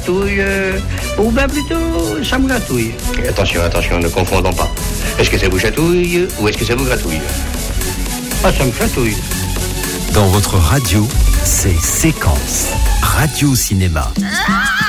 gratouille, ou bien plutôt, ça me gratouille. Attention, ne confondons pas. Est-ce que ça vous chatouille ou est-ce que ça vous gratouille? Ah, ça me chatouille. Dans votre radio, c'est Séquence Radio Cinéma.